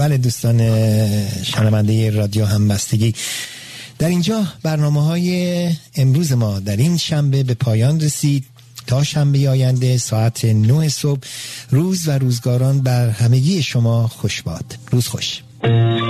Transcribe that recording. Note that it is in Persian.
بله دوستان شنونده رادیو همبستگی، در اینجا برنامه‌های امروز ما در این شنبه به پایان رسید. تا شنبه آینده ساعت 9 صبح، روز و روزگاران بر همگی شما خوش باد. روز خوش.